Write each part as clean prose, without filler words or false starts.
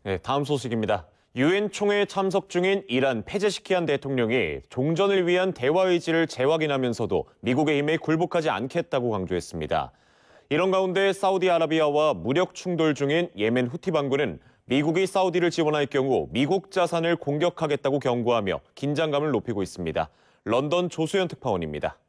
네, 다음 소식입니다. 유엔 총회에 참석 중인 이란 페제시키안 대통령이 종전을 위한 대화 의지를 재확인하면서도 미국의 힘에 굴복하지 않겠다고 강조했습니다. 이런 가운데 사우디아라비아와 무력 충돌 중인 예멘 후티 반군은 미국이 사우디를 지원할 경우 미국 자산을 공격하겠다고 경고하며 긴장감을 높이고 있습니다. 런던 조수연 특파원입니다.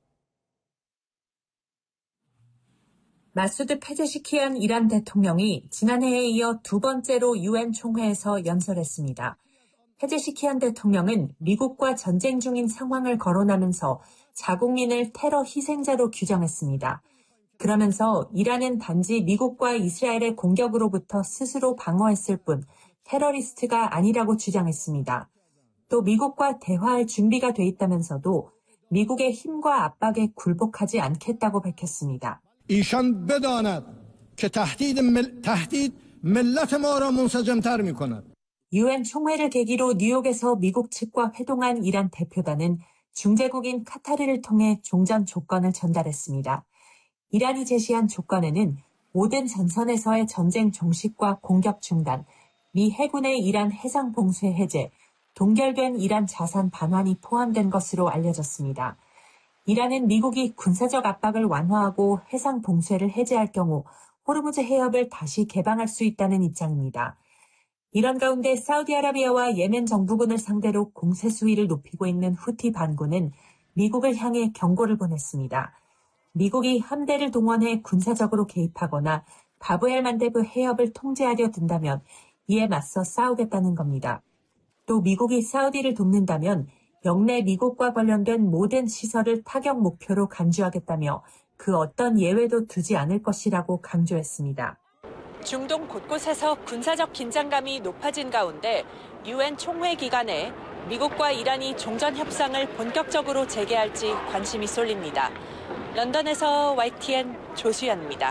마수드 페제시키안 이란 대통령이 지난해에 이어 두 번째로 유엔 총회에서 연설했습니다. 페제시키안 대통령은 미국과 전쟁 중인 상황을 거론하면서 자국민을 테러 희생자로 규정했습니다. 그러면서 이란은 단지 미국과 이스라엘의 공격으로부터 스스로 방어했을 뿐 테러리스트가 아니라고 주장했습니다. 또 미국과 대화할 준비가 돼 있다면서도 미국의 힘과 압박에 굴복하지 않겠다고 밝혔습니다. ایشان بداند که تهدید ملت ما را منسجم‌تر می‌کند. 유엔 총회를 계기로 뉴욕에서 미국 측과 회동한 이란 대표단은 중재국인 카타르를 통해 종전 조건을 전달했습니다. 이란이 제시한 조건에는 모든 전선에서의 전쟁 종식과 공격 중단, 미 해군의 이란 해상 봉쇄 해제, 동결된 이란 자산 반환이 포함된 것으로 알려졌습니다. 이란은 미국이 군사적 압박을 완화하고 해상 봉쇄를 해제할 경우 호르무즈 해협을 다시 개방할 수 있다는 입장입니다. 이런 가운데 사우디아라비아와 예멘 정부군을 상대로 공세 수위를 높이고 있는 후티 반군은 미국을 향해 경고를 보냈습니다. 미국이 함대를 동원해 군사적으로 개입하거나 바브엘 만데브 해협을 통제하려 든다면 이에 맞서 싸우겠다는 겁니다. 또 미국이 사우디를 돕는다면 영내 미국과 관련된 모든 시설을 타격 목표로 간주하겠다며 그 어떤 예외도 두지 않을 것이라고 강조했습니다. 중동 곳곳에서 군사적 긴장감이 높아진 가운데 유엔 총회 기간에 미국과 이란이 종전 협상을 본격적으로 재개할지 관심이 쏠립니다. 런던에서 YTN 조수연입니다.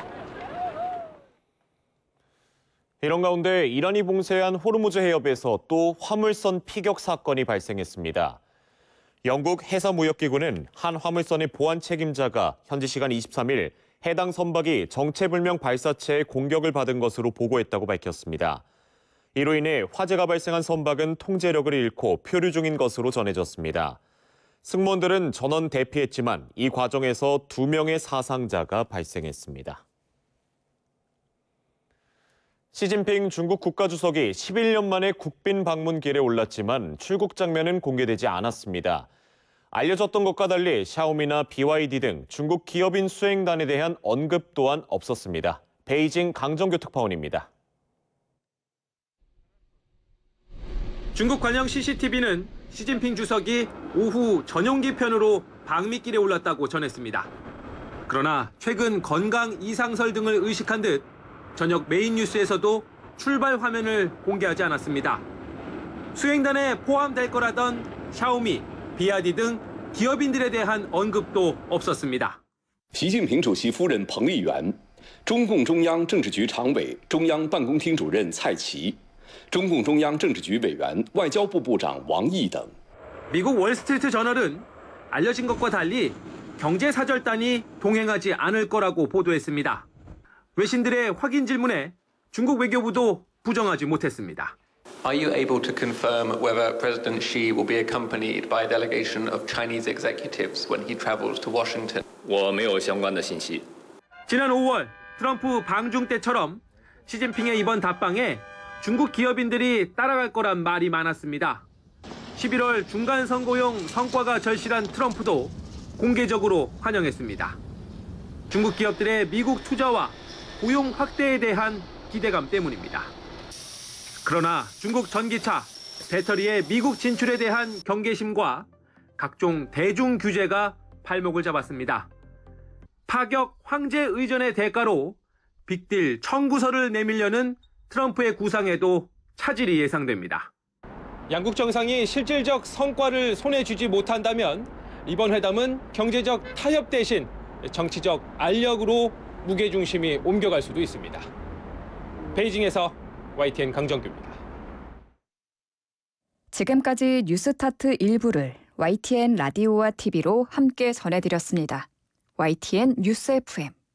이런 가운데 이란이 봉쇄한 호르무즈 해협에서 또 화물선 피격 사건이 발생했습니다. 영국 해사무역기구는 한 화물선의 보안 책임자가 현지 시간 23일 해당 선박이 정체불명 발사체의 공격을 받은 것으로 보고했다고 밝혔습니다. 이로 인해 화재가 발생한 선박은 통제력을 잃고 표류 중인 것으로 전해졌습니다. 승무원들은 전원 대피했지만 이 과정에서 2명의 사상자가 발생했습니다. 시진핑 중국 국가주석이 11년 만에 국빈 방문길에 올랐지만 출국 장면은 공개되지 않았습니다. 알려졌던 것과 달리 샤오미나 BYD 등 중국 기업인 수행단에 대한 언급 또한 없었습니다. 베이징 강정규 특파원입니다. 중국 관영 CCTV는 시진핑 주석이 오후 전용기 편으로 방미길에 올랐다고 전했습니다. 그러나 최근 건강 이상설 등을 의식한 듯 저녁 메인 뉴스에서도 출발 화면을 공개하지 않았습니다. 수행단에 포함될 거라던 샤오미, BYD 등 기업인들에 대한 언급도 없었습니다. 习近平主席夫人彭丽媛、中共中央政治局常委、中央办公厅主任蔡奇、中共中央政治局委员、外交部部长王毅等. 미국 월스트리트 저널은 알려진 것과 달리 경제사절단이 동행하지 않을 거라고 보도했습니다. 외신들의 확인 질문에 중국 외교부도 부정하지 못했습니다. Are you able to confirm whether President Xi will be accompanied by a delegation of Chinese executives when he travels to Washington? 我没有相关的信息. 지난 5월 트럼프 방중 때처럼 시진핑의 이번 답방에 중국 기업인들이 따라갈 거란 말이 많았습니다. 11월 중간 선거용 성과가 절실한 트럼프도 공개적으로 환영했습니다. 중국 기업들의 미국 투자와 고용 확대에 대한 기대감 때문입니다. 그러나 중국 전기차, 배터리의 미국 진출에 대한 경계심과 각종 대중 규제가 발목을 잡았습니다. 파격 황제 의전의 대가로 빅딜 청구서를 내밀려는 트럼프의 구상에도 차질이 예상됩니다. 양국 정상이 실질적 성과를 손에 쥐지 못한다면 이번 회담은 경제적 타협 대신 정치적 알력으로 무게중심이 옮겨갈 수도 있습니다. 베이징에서 YTN 강정규입니다. 지금까지 뉴스타트 일부를 YTN 라디오와 TV로 함께 전해드렸습니다. YTN 뉴스 FM.